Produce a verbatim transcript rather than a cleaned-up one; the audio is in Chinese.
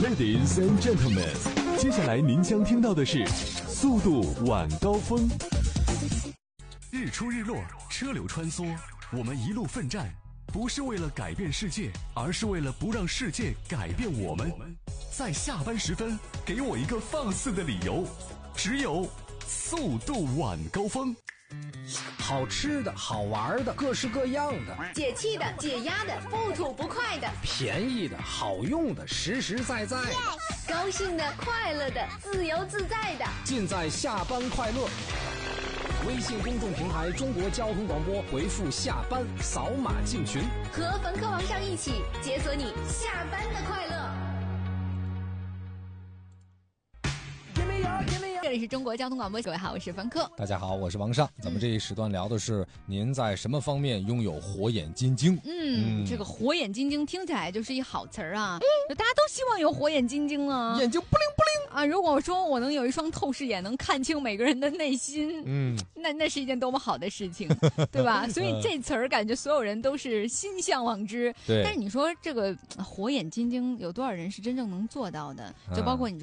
Ladies and gentlemen， 接下来您将听到的是速度晚高峰。日出日落，车流穿梭，我们一路奋战，不是为了改变世界，而是为了不让世界改变我们。在下班时分，给我一个放肆的理由，只有速度晚高峰。 好吃的好玩的各式各样的， 解气的解压的不吐不快的， 便宜的好用的实实在在， yes! 高兴的快乐的自由自在的， 尽在下班快乐。微信公众平台中国交通广播，回复下班扫码进群， 和冯科王上一起解锁你下班的快乐。这里是中国交通广播，各位好，我是冯科。 大家好，我是王尚。咱们这一时段聊的是您在什么方面拥有火眼金睛？ 嗯，嗯这个火眼金睛听起来就是一好词儿啊，嗯、大家都希望有火眼金睛啊， 眼睛不灵不灵啊。如果说我能有一双透视眼，能看清每个人的内心，嗯，那那是一件多么好的事情，对吧？所以这词儿感觉所有人都是心向往之。 对。 但是你说这个火眼金睛有多少人是真正能做到的？就包括你说。